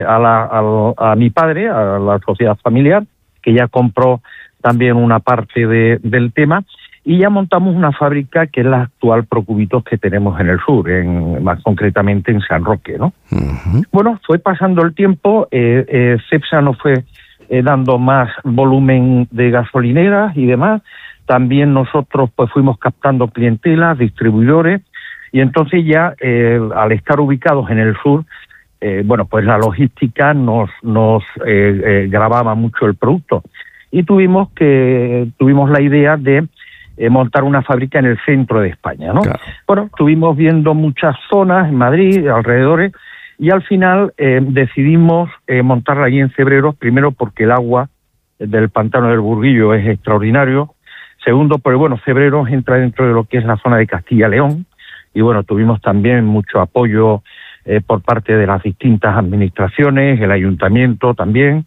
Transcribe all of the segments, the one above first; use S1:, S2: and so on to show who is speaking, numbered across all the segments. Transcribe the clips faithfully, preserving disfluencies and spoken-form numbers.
S1: a, la, a, a mi padre, a la sociedad familiar, que ya compró también una parte de, del tema, y ya montamos una fábrica que es la actual Procubitos que tenemos en el sur, en, más concretamente en San Roque, ¿no? Uh-huh. Bueno, fue pasando el tiempo, eh, eh, Cepsa nos fue eh, dando más volumen de gasolineras y demás, también nosotros pues fuimos captando clientelas, distribuidores, y entonces ya eh, al estar ubicados en el sur, eh, bueno, pues la logística nos, nos eh, eh, grababa mucho el producto, y tuvimos que tuvimos la idea de eh, montar una fábrica en el centro de España, ¿no? Claro. Bueno, estuvimos viendo muchas zonas en Madrid, alrededores, y al final eh, decidimos eh, montarla allí en Cebreros, primero porque el agua del pantano del Burguillo es extraordinario, segundo porque, bueno, Cebreros entra dentro de lo que es la zona de Castilla-León, y bueno, tuvimos también mucho apoyo eh, por parte de las distintas administraciones, el ayuntamiento también,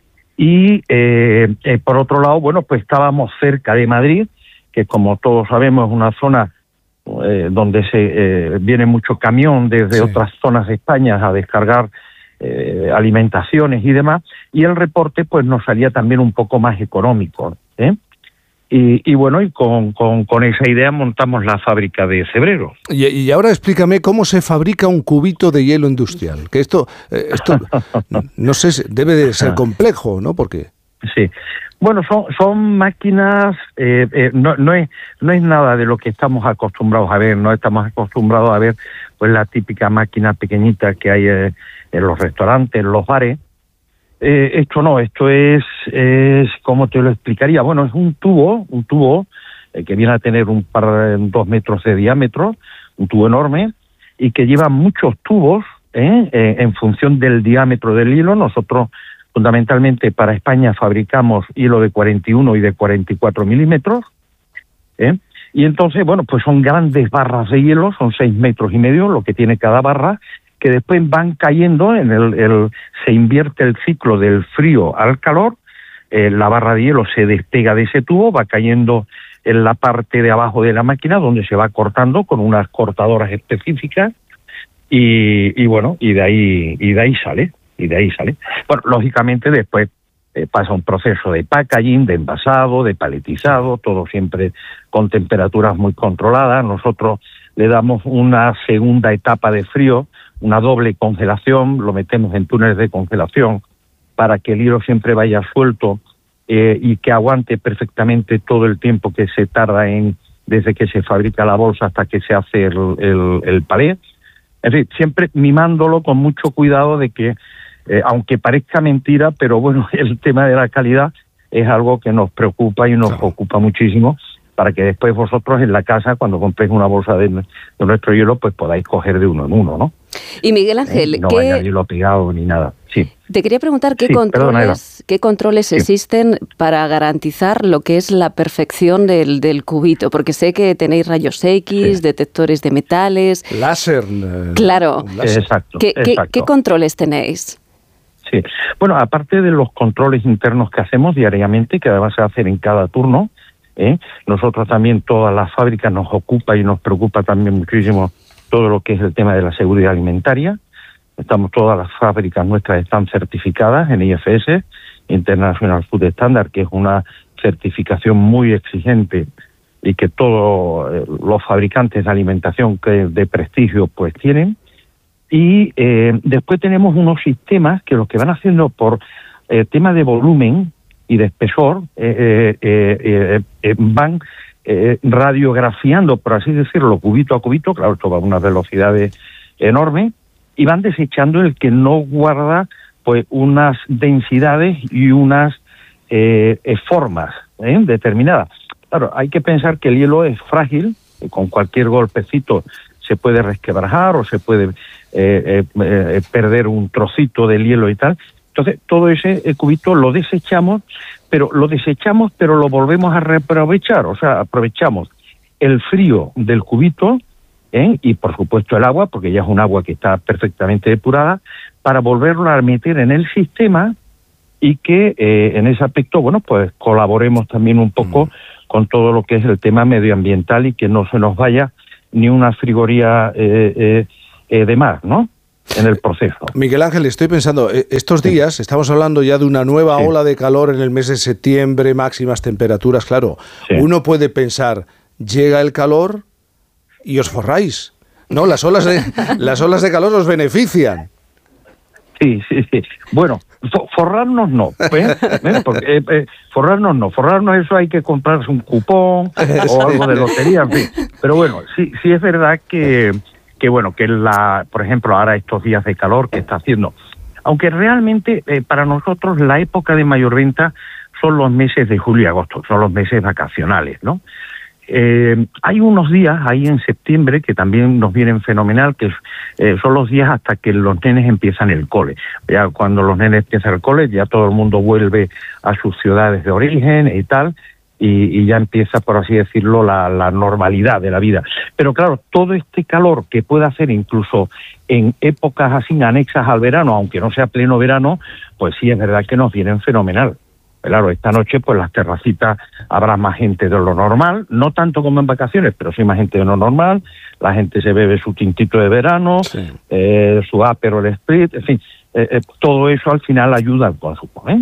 S1: y eh, eh, por otro lado, bueno, pues estábamos cerca de Madrid, que como todos sabemos es una zona eh, donde se eh, viene mucho camión desde sí. otras zonas de España a descargar eh, alimentaciones y demás, y el reporte pues nos salía también un poco más económico, ¿eh? Y, y bueno, y con, con, con esa idea montamos la fábrica de Cebreros.
S2: Y, y ahora explícame cómo se fabrica un cubito de hielo industrial, que esto, eh, esto no sé, debe de ser complejo, ¿no? Porque
S1: sí, bueno, son son máquinas, eh, eh, no no es no es nada de lo que estamos acostumbrados a ver, no estamos acostumbrados a ver pues la típica máquina pequeñita que hay eh, en los restaurantes, en los bares. Eh, esto no, esto es, es, ¿cómo te lo explicaría? Bueno, es un tubo, un tubo eh, que viene a tener un par, dos metros de diámetro, un tubo enorme, y que lleva muchos tubos ¿eh? Eh, en función del diámetro del hilo. Nosotros, fundamentalmente, para España fabricamos hilo de cuarenta y uno y de cuarenta y cuatro milímetros, ¿eh? Y entonces, bueno, pues son grandes barras de hielo, son seis metros y medio lo que tiene cada barra, que después van cayendo, en el, el se invierte el ciclo del frío al calor, eh, la barra de hielo se despega de ese tubo, va cayendo en la parte de abajo de la máquina, donde se va cortando con unas cortadoras específicas, y, y bueno, y de ahí y de ahí sale, y de ahí sale. Bueno, lógicamente después eh, pasa un proceso de packaging, de envasado, de paletizado, todo siempre con temperaturas muy controladas. Nosotros le damos una segunda etapa de frío, una doble congelación, lo metemos en túneles de congelación para que el hilo siempre vaya suelto eh, y que aguante perfectamente todo el tiempo que se tarda en desde que se fabrica la bolsa hasta que se hace el, el, el palé. En fin, siempre mimándolo con mucho cuidado de que, eh, aunque parezca mentira, pero bueno, el tema de la calidad es algo que nos preocupa y nos claro. ocupa muchísimo, para que después vosotros en la casa, cuando compréis una bolsa de, de nuestro hielo, pues podáis coger de uno en uno, ¿no?
S3: Y Miguel Ángel,
S1: eh, no
S3: ¿qué...
S1: vaya hielo pegado ni nada. Sí.
S3: Te quería preguntar qué
S1: sí,
S3: controles, qué controles
S1: sí.
S3: existen para garantizar lo que es la perfección del, del cubito, porque sé que tenéis rayos X, sí. detectores de metales...
S2: Láser.
S3: Claro.
S1: Láser. Exacto,
S3: ¿Qué,
S1: exacto.
S3: ¿qué, ¿Qué controles tenéis?
S1: Sí. Bueno, aparte de los controles internos que hacemos diariamente, que además se hacen en cada turno, ¿eh? nosotros también, todas las fábricas nos ocupa y nos preocupa también muchísimo todo lo que es el tema de la seguridad alimentaria. Estamos, todas las fábricas nuestras están certificadas en I F S, International Food Standard, que es una certificación muy exigente y que todos eh, los fabricantes de alimentación que de prestigio pues tienen. Y eh, después tenemos unos sistemas que los que van haciendo por eh, tema de volumen y de espesor eh, eh, eh, eh, van eh, radiografiando, por así decirlo, cubito a cubito, claro, esto va a unas velocidades enormes, y van desechando el que no guarda pues unas densidades y unas eh, eh, formas ¿eh? determinadas. Claro, hay que pensar que el hielo es frágil, eh, con cualquier golpecito se puede resquebrajar o se puede eh, eh, eh, perder un trocito del hielo y tal. Entonces, todo ese eh, cubito lo desechamos, pero lo desechamos, pero lo volvemos a reaprovechar, o sea, aprovechamos el frío del cubito, ¿eh? y por supuesto el agua, porque ya es un agua que está perfectamente depurada, para volverlo a meter en el sistema y que eh, en ese aspecto, bueno, pues colaboremos también un poco mm. con todo lo que es el tema medioambiental y que no se nos vaya ni una frigoría eh, eh, eh, de más, ¿no? en el proceso.
S2: Miguel Ángel, estoy pensando, estos días estamos hablando ya de una nueva sí. ola de calor en el mes de septiembre, máximas temperaturas, claro. Sí. Uno puede pensar, llega el calor y os forráis. No, las olas de, las olas de calor os benefician.
S1: Sí, sí, sí. Bueno, forrarnos no, ¿eh? ¿Eh? Porque, eh, eh, forrarnos no, forrarnos eso hay que comprarse un cupón o algo de lotería, en fin. Pero bueno, sí, sí es verdad que que bueno, que la, por ejemplo, ahora estos días de calor que está haciendo, aunque realmente eh, para nosotros la época de mayor venta son los meses de julio y agosto, son los meses vacacionales, ¿no? Eh, hay unos días ahí en septiembre que también nos vienen fenomenal, que eh, son los días hasta que los nenes empiezan el cole. Ya cuando los nenes empiezan el cole, ya todo el mundo vuelve a sus ciudades de origen y tal, Y, y ya empieza, por así decirlo, la, la normalidad de la vida. Pero claro, todo este calor que puede hacer incluso en épocas así anexas al verano, aunque no sea pleno verano, pues sí es verdad que nos vienen fenomenal. Claro, esta noche pues las terracitas habrá más gente de lo normal, no tanto como en vacaciones, pero sí más gente de lo normal, la gente se bebe su tintito de verano, sí. eh, su Aperol Spritz, en fin, eh, eh, todo eso al final ayuda al consumo, ¿eh?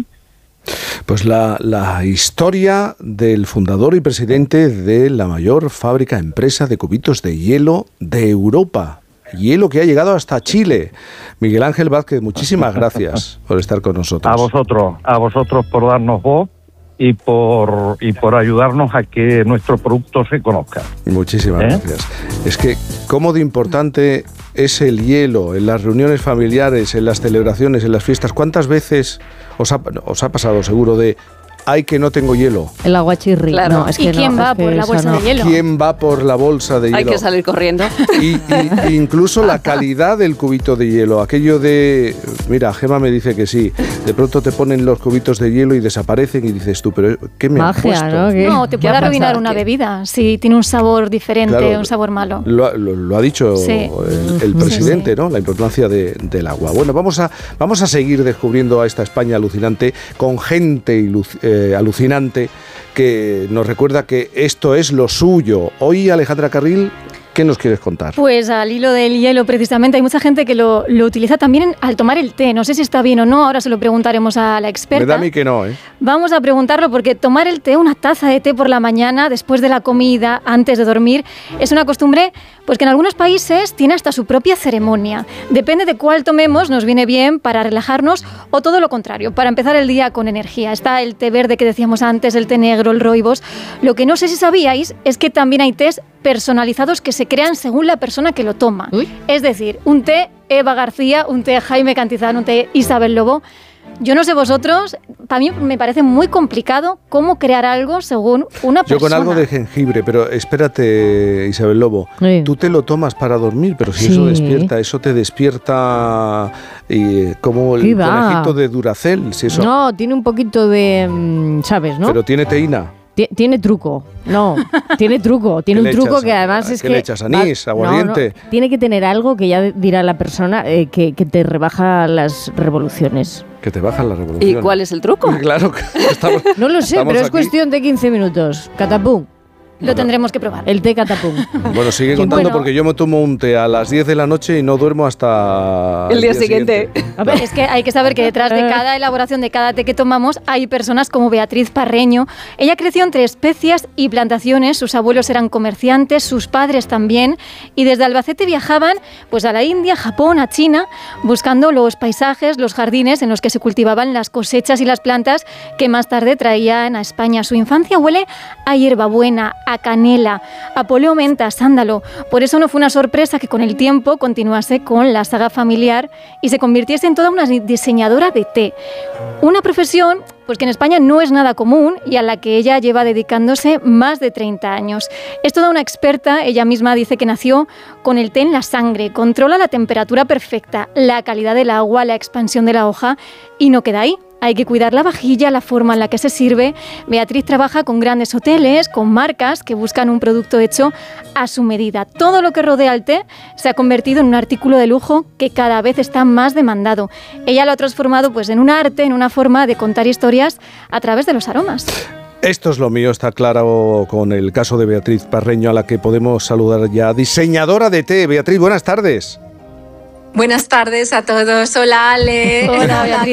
S2: Pues la, la historia del fundador y presidente de la mayor fábrica empresa de cubitos de hielo de Europa. Hielo que ha llegado hasta Chile. Miguel Ángel Vázquez, muchísimas gracias por estar con nosotros.
S1: A vosotros, a vosotros por darnos voz y por y por ayudarnos a que nuestro producto se conozca.
S2: Muchísimas ¿Eh? gracias. Es que cómo de importante es el hielo en las reuniones familiares, en las celebraciones, en las fiestas. ¿Cuántas veces os ha, os ha pasado seguro de ay que no tengo hielo?
S4: El aguachirri.
S3: Claro.
S4: No, es
S5: ¿Y
S4: que
S5: quién
S4: no,
S5: va
S4: es que
S5: por la bolsa
S4: no.
S5: de hielo?
S2: ¿Quién va por la bolsa de hielo?
S3: Hay que salir corriendo.
S2: Y, y incluso la calidad del cubito de hielo, aquello de, mira, Gema me dice que sí, de pronto te ponen los cubitos de hielo y desaparecen y dices tú, pero ¿qué me
S4: Magia,
S2: han puesto?
S4: ¿no? ¿Qué?
S5: No, te puede arruinar una bebida si tiene un sabor diferente,
S2: Claro,
S5: un sabor malo.
S2: Lo, lo, lo ha dicho
S5: Sí.
S2: el, el presidente, sí, sí. ¿no? La importancia de, del agua. Bueno, vamos a, vamos a seguir descubriendo a esta España alucinante con gente ilu, eh, alucinante que nos recuerda que esto es lo suyo. Hoy, Alejandra Carril, ¿qué nos quieres contar?
S5: Pues al hilo del hielo, precisamente, hay mucha gente que lo, lo utiliza también al tomar el té. No sé si está bien o no, ahora se lo preguntaremos a la experta.
S2: Me da a mí que no, ¿eh?
S5: Vamos a preguntarlo porque tomar el té, una taza de té por la mañana, después de la comida, antes de dormir, es una costumbre pues que en algunos países tiene hasta su propia ceremonia. Depende de cuál tomemos, nos viene bien para relajarnos o todo lo contrario, para empezar el día con energía. Está el té verde que decíamos antes, el té negro, el rooibos. Lo que no sé si sabíais es que también hay tés personalizados que se crean según la persona que lo toma. Uy. Es decir, un té Eva García, un té Jaime Cantizano, un té Isabel Lobo. Yo no sé vosotros, para mí me parece muy complicado cómo crear algo según una persona.
S2: Yo con algo de jengibre, pero espérate, Isabel Lobo, sí. Tú te lo tomas para dormir, pero si sí. eso despierta, eso te despierta y, como el conejito de Duracell. Si eso...
S4: No, tiene un poquito de, ¿sabes, no?
S2: Pero tiene teína.
S4: Tiene truco, no, tiene truco, tiene un truco que además es
S2: que...
S4: ¿Qué
S2: le echas? ¿Anís, aguardiente?
S4: No, no, tiene que tener algo que ya dirá la persona eh, que, que te rebaja las revoluciones.
S2: Que te bajan las revoluciones.
S3: ¿Y cuál es el truco?
S2: Claro que estamos...
S4: No lo sé, pero es
S2: aquí.
S4: Cuestión de quince minutos. Catapum.
S5: Lo bueno, tendremos que probar.
S4: El té catapum.
S2: Bueno, sigue contando bueno, porque yo me tomo un té a las diez de la noche y no duermo hasta
S3: el, el día, día siguiente.
S5: siguiente. A ver, es que hay que saber que detrás de cada elaboración de cada té que tomamos hay personas como Beatriz Parreño. Ella creció entre especias y plantaciones, sus abuelos eran comerciantes, sus padres también, y desde Albacete viajaban pues a la India, Japón, a China, buscando los paisajes, los jardines en los que se cultivaban las cosechas y las plantas que más tarde traían a España. Su infancia huele a hierbabuena, a canela, a poleo menta, sándalo. Por eso no fue una sorpresa que con el tiempo continuase con la saga familiar y se convirtiese en toda una diseñadora de té. Una profesión pues que en España no es nada común y a la que ella lleva dedicándose más de treinta años. Es toda una experta, ella misma dice que nació con el té en la sangre, controla la temperatura perfecta, la calidad del agua, la expansión de la hoja y no queda ahí. Hay que cuidar la vajilla, la forma en la que se sirve. Beatriz trabaja con grandes hoteles, con marcas que buscan un producto hecho a su medida. Todo lo que rodea al té se ha convertido en un artículo de lujo que cada vez está más demandado. Ella lo ha transformado pues, en un arte, en una forma de contar historias a través de los aromas.
S2: Esto es lo mío, está claro con el caso de Beatriz Parreño, a la que podemos saludar ya. Diseñadora de té. Beatriz, buenas tardes.
S6: Buenas tardes a todos. Hola Ale.
S5: Hola Beatriz.